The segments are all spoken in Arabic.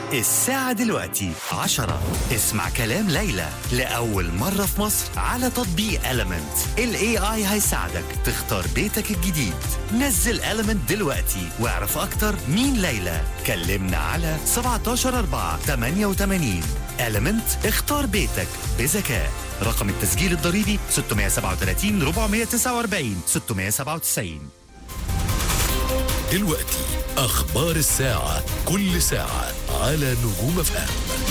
الساعة دلوقتي 10. اسمع كلام ليلى لأول مرة في مصر على تطبيق Element. ال AI هيساعدك تختار بيتك الجديد. نزل Element دلوقتي واعرف أكتر مين ليلى. كلمنا على 17/4/88. Element، اختار بيتك بذكاء. رقم التسجيل الضريبي 637 449 697. دلوقتي أخبار الساعة، كل ساعة على نجوم FM.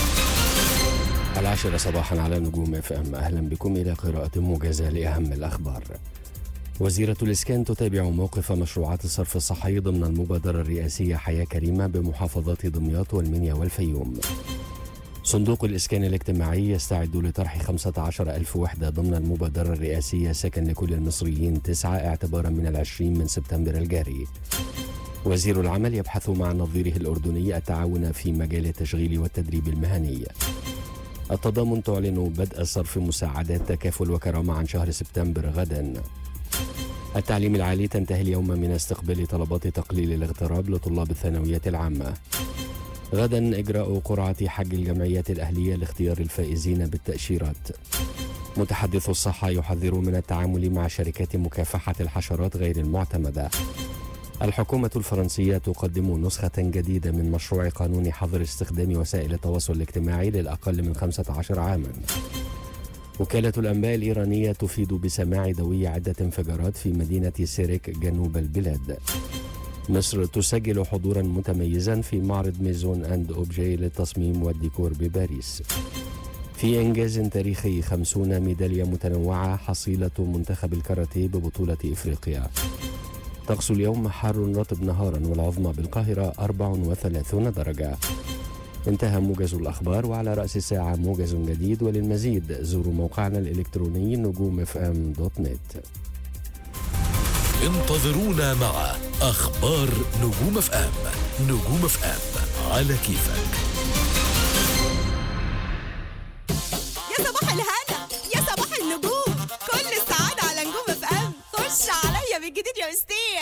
10 صباحا على نجوم FM. أهلا بكم إلى قراءة موجزة لأهم الأخبار. وزيرة الإسكان تتابع موقف مشروعات الصرف الصحي ضمن المبادرة الرئاسية حياة كريمة بمحافظات دمياط والمنيا والفيوم. صندوق الإسكان الاجتماعي يستعد لطرح 15,000 وحدة ضمن المبادرة الرئاسية سكن لكل المصريين 9 اعتبارا من 20 سبتمبر الجاري. وزير العمل يبحث مع نظيره الأردني التعاون في مجال التشغيل والتدريب المهني. التضامن تعلن بدء صرف مساعدات تكافل وكرامة عن شهر سبتمبر غدا. التعليم العالي تنتهي اليوم من استقبال طلبات تقليل الاغتراب لطلاب الثانوية العامة. غدا إجراء قرعة حج الجمعيات الأهلية لاختيار الفائزين بالتأشيرات. متحدث الصحة يحذر من التعامل مع شركات مكافحة الحشرات غير المعتمدة. الحكومة الفرنسية تقدم نسخة جديدة من مشروع قانون حظر استخدام وسائل التواصل الاجتماعي للأقل من 15 عاما. وكالة الأنباء الإيرانية تفيد بسماع دوي عدة انفجارات في مدينة سيريك جنوب البلاد. مصر تسجل حضورا متميزا في معرض ميزون أند أوبجي للتصميم والديكور بباريس. في إنجاز تاريخي 50 ميدالية متنوعة حصيلة منتخب الكاراتيه ببطولة إفريقيا. طقس اليوم حار رطب نهارا والعظمى بالقاهرة 34 درجة. انتهى موجز الأخبار، وعلى رأس الساعة موجز جديد، وللمزيد زوروا موقعنا الإلكتروني نجومfm.net. انتظرونا مع أخبار نجوم FM. نجوم FM على كيفك. يا صباح الهنا، يا صباح النجوم، كل السعادة على نجوم FM. خش عليا بالجديد يا مستير.